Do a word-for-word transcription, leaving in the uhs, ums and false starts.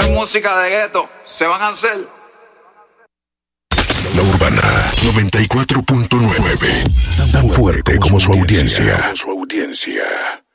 es música de gueto. Se van a hacer. La Urbana noventa y cuatro punto nueve. Tan fuerte como su audiencia. Su audiencia.